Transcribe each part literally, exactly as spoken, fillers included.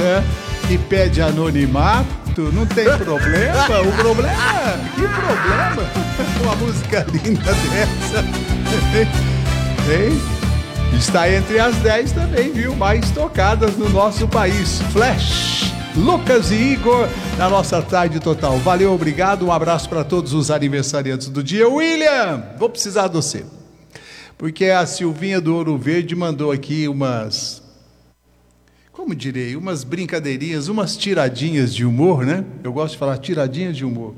né? E pede anonimato, não tem problema. O problema, que problema? Uma música linda dessa. Hein? Está entre as dez também, viu? Mais tocadas no nosso país. Flash, Lucas e Igor, na nossa tarde total. Valeu, obrigado. Um abraço para todos os aniversariantes do dia. William, vou precisar de você. Porque a Silvinha do Ouro Verde mandou aqui umas, como direi, umas brincadeirinhas, umas tiradinhas de humor, né? Eu gosto de falar tiradinhas de humor.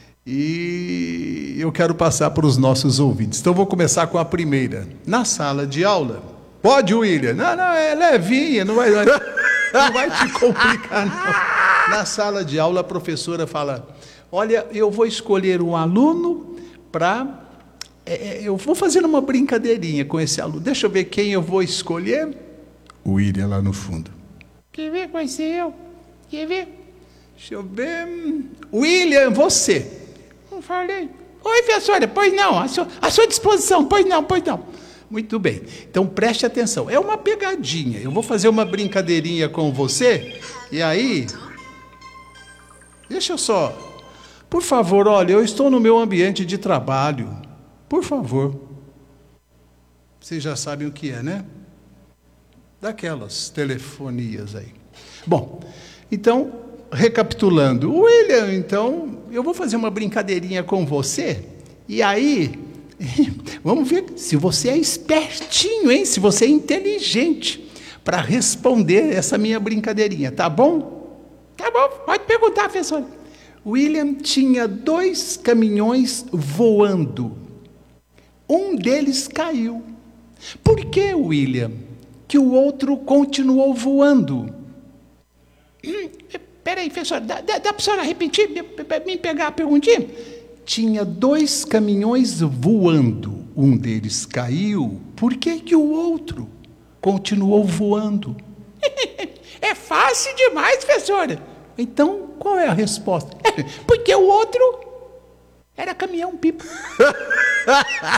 E eu quero passar para os nossos ouvintes. Então, vou começar com a primeira. Na sala de aula, pode, William? Não, não, é levinha, não vai, não vai te complicar, não. Na sala de aula, a professora fala, olha, eu vou escolher um aluno para... É, eu vou fazer uma brincadeirinha com esse aluno. Deixa eu ver quem eu vou escolher. O William lá no fundo. Quer ver? Vai ser eu. Quer ver? Deixa eu ver. William, você. Não falei. Oi, professora. Pois não. À sua, à sua disposição. Pois não, pois não. Muito bem. Então, preste atenção. É uma pegadinha. Eu vou fazer uma brincadeirinha com você. E aí... Deixa eu só... Por favor, olha, eu estou no meu ambiente de trabalho. Por favor. Vocês já sabem o que é, né? Daquelas telefonias aí. Bom, então, recapitulando. William, então, eu vou fazer uma brincadeirinha com você. E aí, vamos ver se você é espertinho, hein? Se você é inteligente para responder essa minha brincadeirinha, tá bom? Tá bom, pode perguntar, professor. William tinha dois caminhões voando. Um deles caiu. Por que, William, que o outro continuou voando? Hum, peraí, professor, dá, dá, dá para a senhora repetir, me pegar a perguntinha? Tinha dois caminhões voando. Um deles caiu. Por que, que o outro continuou voando? É fácil demais, professora. Então, qual é a resposta? Porque o outro era caminhão-pipa.